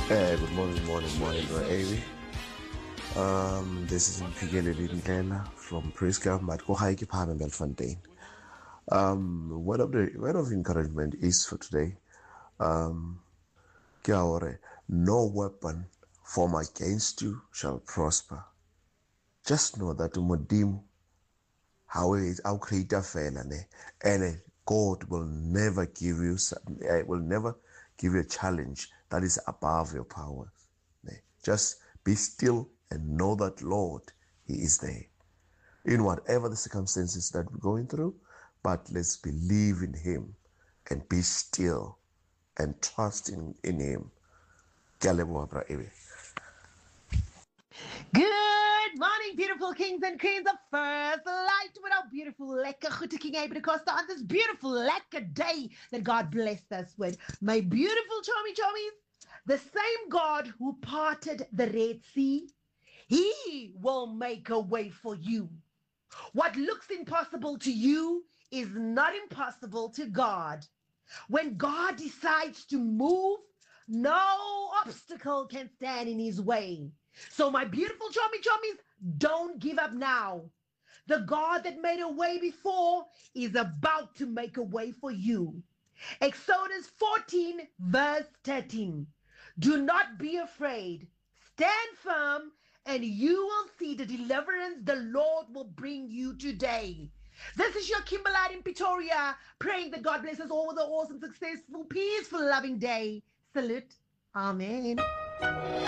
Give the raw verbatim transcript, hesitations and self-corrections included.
Hey, good morning, morning, morning, bro, Avi. Um, this is Mpigele Ndlela from Priska Matko Palm Belfontaine. Um, word of the word of encouragement is for today. Um, ke a hore, no weapon formed against you shall prosper. Just know that Modimo, how it our creator fell and God will never give you uh, will never give you a challenge that is above your powers. Just be still and know that Lord, He is there. In whatever the circumstances that we're going through, but let's believe in Him and be still and trust in, in Him. Good morning, beautiful kings and queens of First Light with our beautiful lekker goede King Abe Costa on this beautiful lekker day that God blessed us with. My beautiful chommy chommies, the same God who parted the Red Sea, He will make a way for you. What looks impossible to you is not impossible to God. When God decides to move, no obstacle can stand in His way. So, my beautiful chommy chommies, don't give up now. The God that made a way before is about to make a way for you. Exodus fourteen, verse thirteen. Do not be afraid. Stand firm, and you will see the deliverance the Lord will bring you today. This is your Kimberlite in Pretoria, praying that God blesses all with an awesome, successful, peaceful, loving day. Salute. Amen.